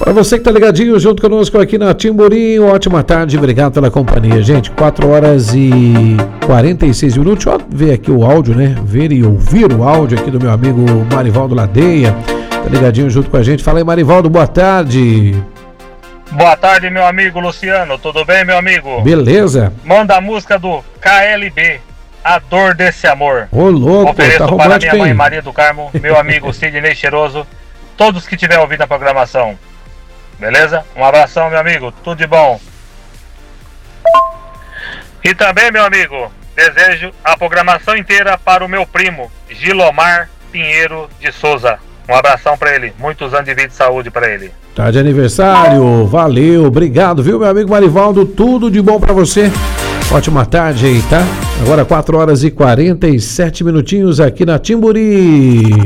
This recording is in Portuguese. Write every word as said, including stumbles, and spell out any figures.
Para você que tá ligadinho junto conosco aqui na Timborim, ótima tarde, obrigado pela companhia, gente. quatro horas e quarenta e seis minutos. Deixa eu ver aqui o áudio, né? Ver e ouvir o áudio aqui do meu amigo Marivaldo Ladeia. Tá ligadinho junto com a gente. Fala aí, Marivaldo, boa tarde. Boa tarde, meu amigo Luciano. Tudo bem, meu amigo? Beleza. Manda a música do K L B, A Dor Desse Amor. Ô, louco, ofereço tá para romântico, minha mãe hein? Maria do Carmo, meu amigo Sidney Cheiroso, todos que tiverem ouvido a programação. Beleza? Um abração, meu amigo. Tudo de bom. E também, meu amigo, desejo a programação inteira para o meu primo, Gilomar Pinheiro de Souza. Um abração para ele. Muitos anos de vida e saúde para ele. Tá de aniversário. Valeu. Obrigado, viu, meu amigo Marivaldo? Tudo de bom para você. Ótima tarde aí, tá? Agora quatro horas e quarenta e sete minutinhos aqui na Timborim.